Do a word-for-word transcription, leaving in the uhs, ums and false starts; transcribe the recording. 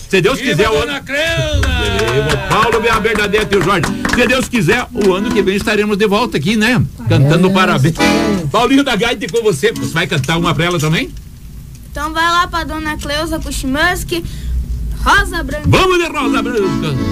Se Deus Viva quiser, o Dona ano... Creuza! O Paulo, minha Bernadette e o Jorge. Se Deus quiser, o ano que vem estaremos de volta aqui, né? Cantando é, parabéns. Paulinho da Gaita com você. Você vai cantar uma pra ela também? Então vai lá pra Dona Cleusa Pushmansky, Rosa Branca. Vamos de Rosa Branca.